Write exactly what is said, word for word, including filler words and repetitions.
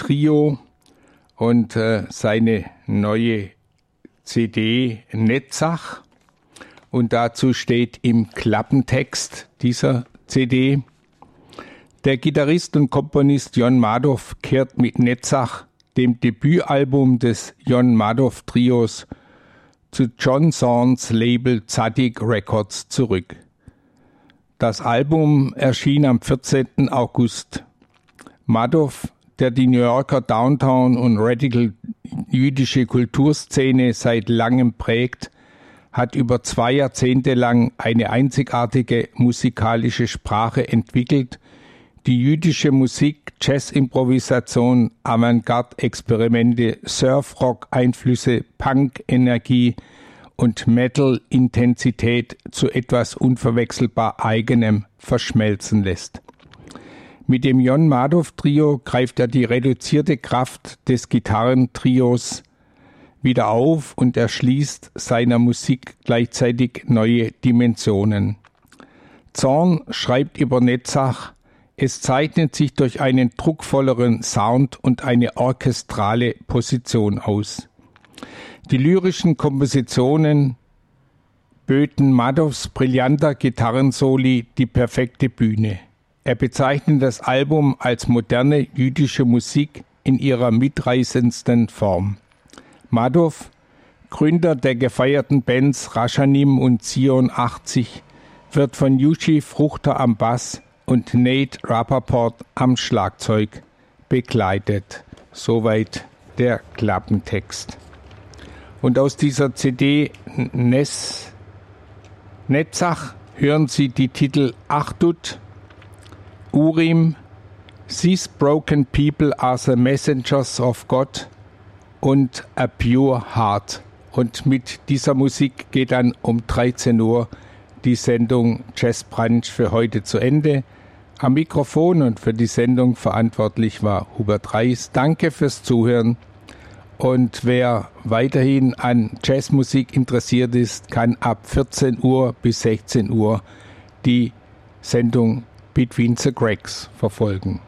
Trio und äh, seine neue C D Netzach. Und dazu steht im Klappentext dieser C D: Der Gitarrist und Komponist Jon Madoff kehrt mit Netzach, dem Debütalbum des Jon Madoff Trios, zu John Zorns Label Tzadik Records zurück. Das Album erschien am vierzehnten August. Madoff, der die New Yorker Downtown und Radical jüdische Kulturszene seit langem prägt, hat über zwei Jahrzehnte lang eine einzigartige musikalische Sprache entwickelt, die jüdische Musik, Jazz-Improvisation, Avantgarde-Experimente, Surf-Rock-Einflüsse, Punk-Energie und Metal-Intensität zu etwas unverwechselbar Eigenem verschmelzen lässt. Mit dem Jon Madoff Trio greift er die reduzierte Kraft des Gitarrentrios wieder auf und erschließt seiner Musik gleichzeitig neue Dimensionen. Zorn schreibt über Netzach: Es zeichnet sich durch einen druckvolleren Sound und eine orchestrale Position aus. Die lyrischen Kompositionen böten Madoffs brillanter Gitarrensoli die perfekte Bühne. Er bezeichnet das Album als moderne jüdische Musik in ihrer mitreißendsten Form. Madoff, Gründer der gefeierten Bands Rashanim und Zion achtzig, wird von Yushi Fruchter am Bass und Nate Rappaport am Schlagzeug begleitet. Soweit der Klappentext. Und aus dieser C D Nes, Netzach hören Sie die Titel Achdut, Urim, These Broken People are the Messengers of God und A Pure Heart. Und mit dieser Musik geht dann um dreizehn Uhr die Sendung Jazz Brunch für heute zu Ende. Am Mikrofon und für die Sendung verantwortlich war Hubert Reis. Danke fürs Zuhören. Und wer weiterhin an Jazzmusik interessiert ist, kann ab vierzehn Uhr bis sechzehn Uhr die Sendung Between the Cracks verfolgen.